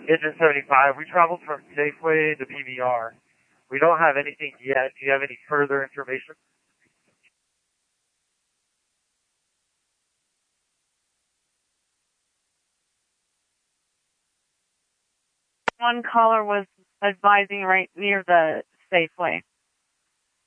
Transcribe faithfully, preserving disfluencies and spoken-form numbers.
Engine seventy-five, we traveled from Safeway to P V R. We don't have anything yet. Do you have any further information? One caller was advising right near the Safeway.